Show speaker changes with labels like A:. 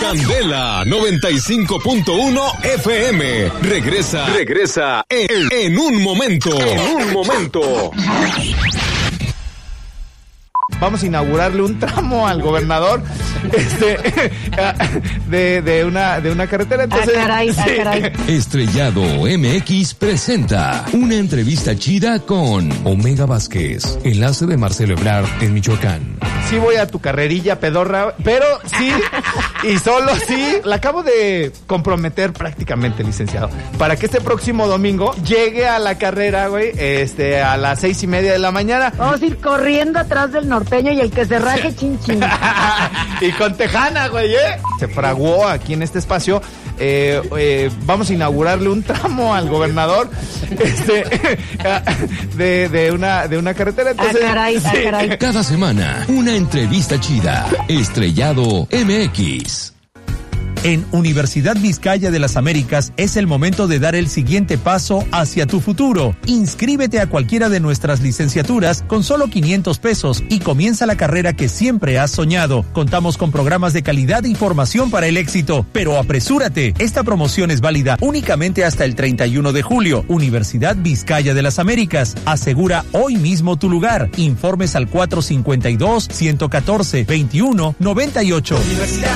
A: Candela 95.1 FM. Regresa en un momento.
B: Vamos a inaugurarle un tramo al gobernador de una carretera. Entonces,
C: caray.
A: Estrellado MX presenta una entrevista chida con Omega Vázquez, enlace de Marcelo Ebrard en Michoacán.
B: Sí voy a tu carrerilla pedorra, pero sí, y solo sí, la acabo de comprometer prácticamente, licenciado, para que este próximo domingo llegue a la carrera, güey, a las 6:30 de la mañana.
C: Vamos a ir corriendo atrás del norteño y el que se raje chin.
B: Y con Tejana, güey, Se fraguó aquí en este espacio. Vamos a inaugurarle un tramo al gobernador de una carretera. Entonces,
C: caray.
A: Cada semana, una entrevista chida. Estrellado MX.
D: En Universidad Vizcaya de las Américas es el momento de dar el siguiente paso hacia tu futuro. Inscríbete a cualquiera de nuestras licenciaturas con solo 500 pesos y comienza la carrera que siempre has soñado. Contamos con programas de calidad y formación para el éxito, pero apresúrate. Esta promoción es válida únicamente hasta el 31 de julio. Universidad Vizcaya de las Américas. Asegura hoy mismo tu lugar. Informes al 452-114-2198.